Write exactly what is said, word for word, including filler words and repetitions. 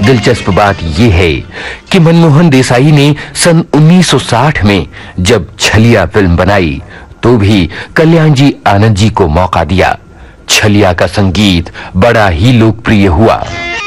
दिलचस्प बात यह है कि मनमोहन देसाई ने सन उन्नीस सौ साठ में जब छलिया फिल्म बनाई तो भी कल्याण जी आनंद जी को मौका दिया। छलिया का संगीत बड़ा ही लोकप्रिय हुआ।